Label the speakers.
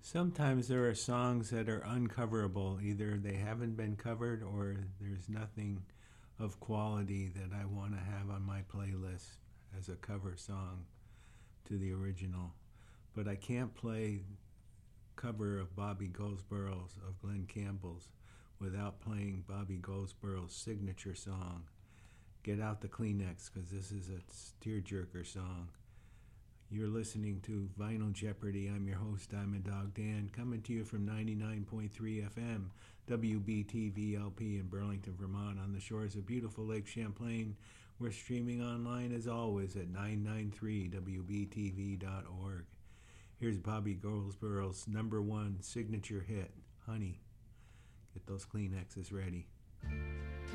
Speaker 1: Sometimes there are songs that are uncoverable. Either they haven't been covered or there's nothing of quality that I want to have on my playlist as a cover song to the original. But I can't play cover of Bobby Goldsboro's, of Glenn Campbell's, without playing Bobby Goldsboro's signature song, Get Out the Kleenex, because this is a tearjerker song. You're listening to Vinyl Jeopardy. I'm your host, Diamond Dog Dan, coming to you from 99.3 FM, WBTVLP in Burlington, Vermont, on the shores of beautiful Lake Champlain. We're streaming online, as always, at 993wbtv.org. Here's Bobby Goldsboro's number one signature hit, Honey. Get those Kleenexes ready.